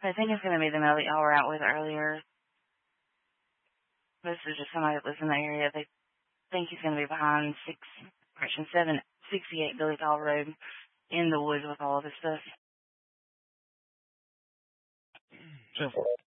I think it's going to be the male that y'all were out with earlier. This is just somebody that lives in the area. They think he's going to be behind 768 Billy Tall Road in the woods with all of his stuff. 10-4.